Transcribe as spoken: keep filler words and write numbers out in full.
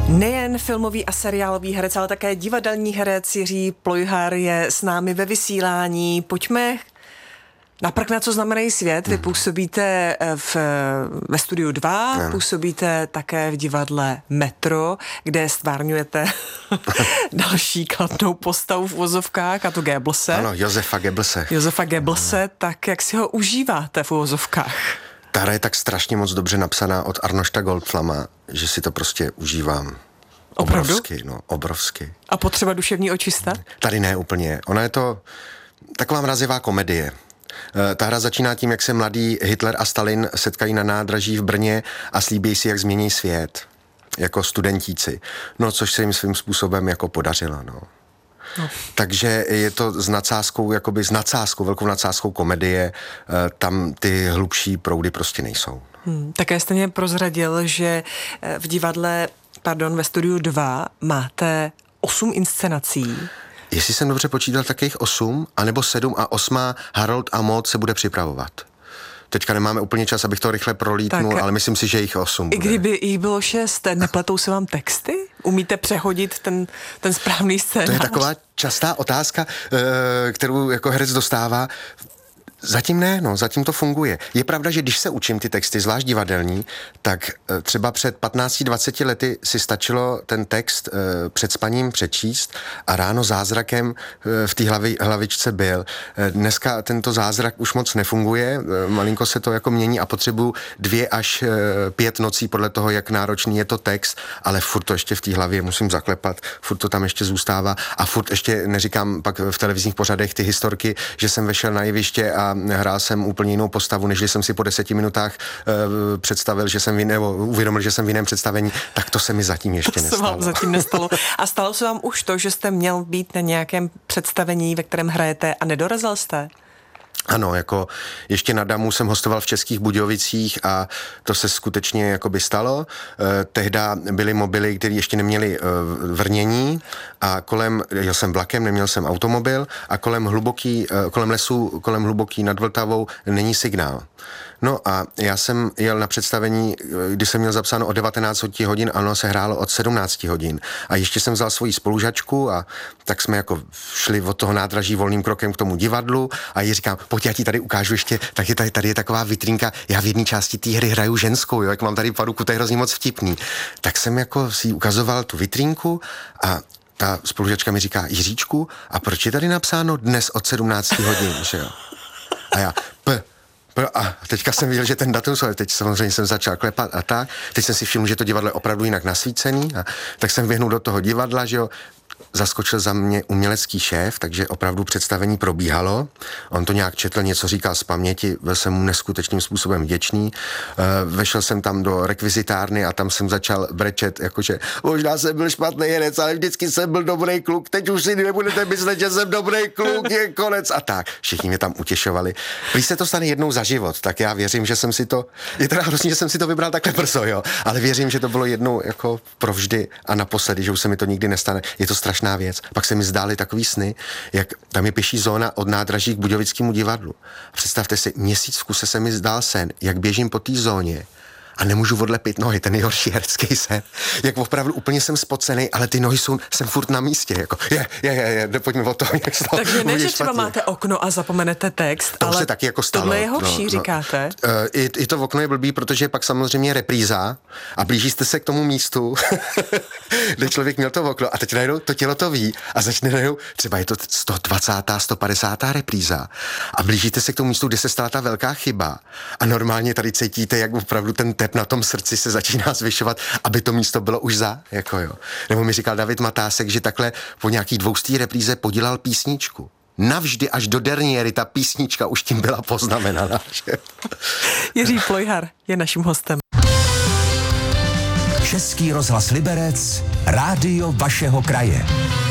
Nejen filmový a seriálový herec, ale také divadelní herec Jiří Plojhar je s námi ve vysílání. Pojďme na prkna, co znamenají svět. Vy působíte v, ve Studiu dva, no. Působíte také v divadle Metro, kde stvárňujete další kladnou postavu v uvozovkách, a to Goebbelse. Ano, Josefa Goebbelse. Josefa Goebbelse, no. Tak jak si ho užíváte v uvozovkách? Ta hra je tak strašně moc dobře napsaná od Arnošta Goldflama, že si to prostě užívám. Opravdu? Obrovsky, no, obrovsky. A potřeba duševní očista? Tady ne úplně. Ona je to taková mrazivá komedie. Ta hra začíná tím, jak se mladý Hitler a Stalin setkají na nádraží v Brně a slíbí si, jak změní svět. Jako studentíci. No, což se jim svým způsobem jako podařilo, no. No. Takže je to s nadsázkou, jakoby s nadsázkou, velkou nadsázkou komedie, tam ty hlubší proudy prostě nejsou. Hmm, také jste mě prozradil, že v divadle, pardon, ve Studiu dva máte osm inscenací. Jestli jsem dobře počítal, tak jich osm, anebo sedm a osmá Harold a Maud se bude připravovat. Teďka nemáme úplně čas, abych to rychle prolítnul, tak, ale myslím si, že jich osm. I kdyby jich bylo šest, nepletou se vám texty? Umíte přehodit ten, ten správný scénář? To je taková častá otázka, kterou jako herec dostává. Zatím ne, no, zatím to funguje. Je pravda, že když se učím ty texty, zvlášť divadelní, tak třeba před patnácti dvaceti lety si stačilo ten text e, před spaním přečíst a ráno zázrakem e, v té hlavi, hlavičce byl. E, dneska tento zázrak už moc nefunguje, e, malinko se to jako mění a potřebuju dvě až e, pět nocí podle toho, jak náročný je to text, ale furt to ještě v té hlavě musím zaklepat, furt to tam ještě zůstává a furt ještě neříkám pak v televizních pořadech ty historky, že jsem vešel na jeviště a hrál jsem úplně jinou postavu, než jsem si po deseti minutách uh, představil, že jsem v jiné, nebo uvědomil, že jsem v jiném představení, tak to se mi zatím ještě to nestalo. To se vám zatím nestalo. A stalo se vám už to, že jste měl být na nějakém představení, ve kterém hrajete a nedorazil jste? Ano, jako ještě na Damu jsem hostoval v Českých Budějovicích a to se skutečně jakoby stalo. E, tehda byly mobily, které ještě neměly e, vrnění a kolem, jel jsem vlakem, neměl jsem automobil a kolem hluboký, e, kolem lesu, kolem hluboký nad Vltavou není signál. No a já jsem jel na představení, kdy jsem měl zapsáno od devatenáct hodin, a ono se hrálo od sedmnáct hodin. A ještě jsem vzal svoji spolužačku a tak jsme jako šli od toho nádraží volným krokem k tomu divadlu a jí říkám, pojď, já ti tady ukážu ještě, tak je tady, tady je taková vitrínka, já v jedné části té hry hraju ženskou, jo, jak mám tady paruku, to je hrozně moc vtipný. Tak jsem jako si ukazoval tu vitrínku a ta spolužačka mi říká, Jiříčku, a proč je tady napsáno dnes od sedmnáct hodin, že jo? A já, p, a teďka jsem viděl, že ten datum, teď samozřejmě jsem začal klepat a tak, teď jsem si všiml, že to divadlo je opravdu jinak nasvícený a tak jsem běhnul do toho divadla, že jo, zaskočil za mě umělecký šéf, takže opravdu představení probíhalo. On to nějak četl, něco říkal z paměti, byl jsem mu neskutečným způsobem vděčný. Vešel jsem tam do rekvizitárny a tam jsem začal brečet, jakože možná jsem byl špatný herec, ale vždycky jsem byl dobrý kluk, teď už si nebudete myslet, že jsem dobrý kluk, je konec a tak. Všichni mě tam utěšovali. Když se to stane jednou za život, tak já věřím, že jsem si to, je teda hrozně, že jsem si to vybral takhle brzo, jo, ale věřím, že to bylo jednou jako provždy a naposledy, že už se mi to nikdy nestane. Je to strašná věc. Pak se mi zdály takový sny, jak tam je pěší zóna od nádraží k Budějovickému divadlu. Představte si, měsíc v kuse se mi zdál sen, jak běžím po té zóně a nemůžu odlepit nohy, ten nejhorší herecký sen. Jak opravdu úplně jsem spocený, ale ty nohy jsou, jsem furt na místě, jako je, je, je, je pojďme o to. Takže ne, že třeba máte okno a zapomenete text, to ale se taky jako stalo. Tohle je horší, no, říkáte? No. I, I to okno je blbý, protože pak samozřejmě repríza a blíží jste se k tomu místu, kde člověk měl to okno a teď najednou to tělo to ví a začne najednou, třeba je to sto dvacátá, sto padesátá repríza a blížíte se k tomu místu, kde se stala ta velká chyba a normálně tady cítíte, jak opravdu ten tep na tom srdci se začíná zvyšovat, aby to místo bylo už za, jako jo. Nebo mi říkal David Matásek, že takhle po nějaký dvoustý repríze podělal písničku. Navždy až do derniéry ta písnička už tím byla poznamenaná. Jiří Plojhar je naším hostem. Český rozhlas Liberec, rádio vašeho kraje.